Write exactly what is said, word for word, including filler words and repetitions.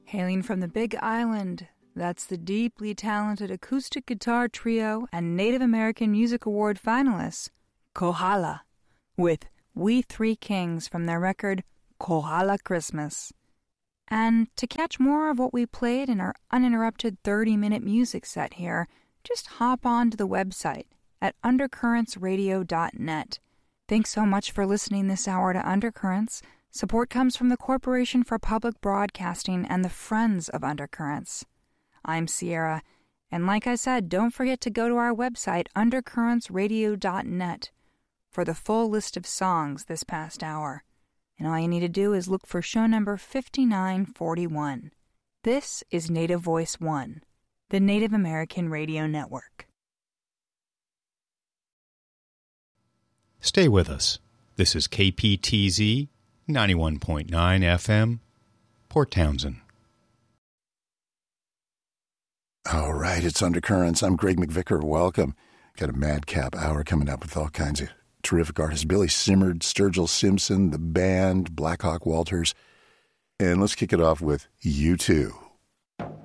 Hailing from the Big Island, that's the deeply talented acoustic guitar trio and Native American Music Award finalists, Kohala, with We Three Kings from their record Kohala Christmas. And to catch more of what we played in our uninterrupted thirty-minute music set here, just hop on to the website at undercurrents radio dot net. Thanks so much for listening this hour to Undercurrents. Support comes from the Corporation for Public Broadcasting and the Friends of Undercurrents. I'm Sierra, and like I said, don't forget to go to our website, undercurrents radio dot net, for the full list of songs this past hour. And all you need to do is look for show number fifty-nine forty-one. This is Native Voice One, the Native American Radio Network. Stay with us. This is K P T Z ninety-one point nine F M, Port Townsend. All right, it's Undercurrents. I'm Greg McVicker. Welcome. Got a madcap hour coming up with all kinds of terrific artists. Billy Simmerd, Sturgill Simpson, the band, Blackhawk Walters. And let's kick it off with U two.